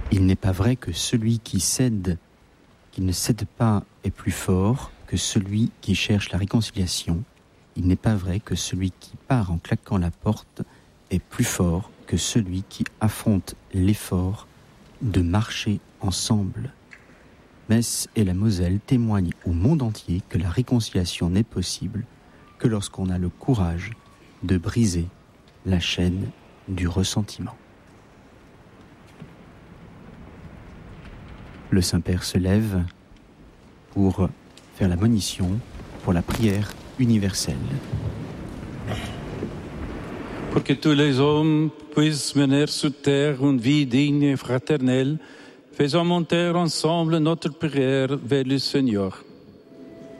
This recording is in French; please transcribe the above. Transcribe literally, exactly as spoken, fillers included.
Il n'est pas vrai que celui qui cède, qui ne cède pas, est plus fort que celui qui cherche la réconciliation. Il n'est pas vrai que celui qui part en claquant la porte est plus fort que celui qui affronte l'effort de marcher ensemble. Metz et la Moselle témoignent au monde entier que la réconciliation n'est possible que lorsqu'on a le courage de briser la chaîne du ressentiment. Le Saint-Père se lève pour faire la monition pour la prière universelle. Pour que tous les hommes puissent mener sur terre une vie digne et fraternelle, faisons monter ensemble notre prière vers le Seigneur.